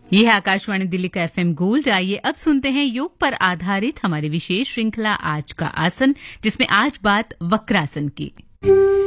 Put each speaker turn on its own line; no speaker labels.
ये है आकाशवाणी दिल्ली का एफएम गोल्ड। आइए अब सुनते हैं योग पर आधारित हमारी विशेष श्रृंखला आज का आसन, जिसमें आज बात वक्रासन की।